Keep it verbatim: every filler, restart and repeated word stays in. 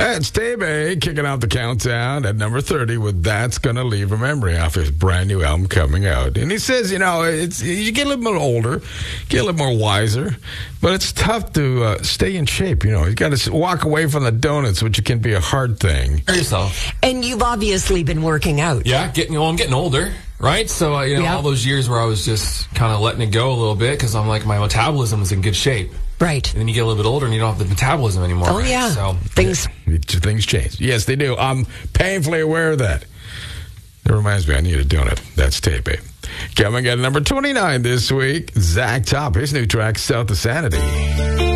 It's Tebe kicking out the countdown at number thirty with That's Gonna Leave a Memory off his brand new album coming out. And he says, you know, it's you get a little bit older, get a little more wiser, but it's tough to uh, stay in shape. You know, you got to walk away from the donuts, which can be a hard thing. For yourself. And you've obviously been working out. Yeah, getting well, I'm getting older. Right? So, uh, you know, yeah. all those years where I was just kind of letting it go a little bit because I'm like, my metabolism is in good shape. Right. And then you get a little bit older and you don't have the metabolism anymore. Oh, right? yeah. So Things yeah, things change. Yes, they do. I'm painfully aware of that. It reminds me, I need a donut. That's Tebe. Coming at number twenty-nine this week, Zach Top. His new track, South of Sanity.